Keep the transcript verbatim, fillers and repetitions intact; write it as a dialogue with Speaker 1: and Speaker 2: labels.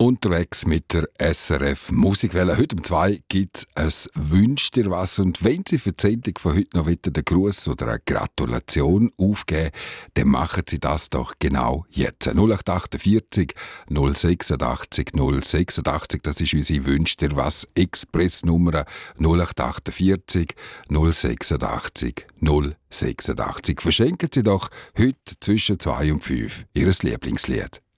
Speaker 1: Unterwegs mit der S R F Musikwelle. Heute um zwei gibt es ein «Wünsch dir was». Und wenn Sie für die Sendung von heute noch wieder den Gruß oder eine Gratulation aufgeben, dann machen Sie das doch genau jetzt. null acht achtundvierzig null sechsundachtzig null sechsundachtzig, das ist unsere «Wünsch dir was» Expressnummer null acht achtundvierzig null sechsundachtzig null sechsundachtzig. Verschenken Sie doch heute zwischen zwei und fünf Ihr Lieblingslied.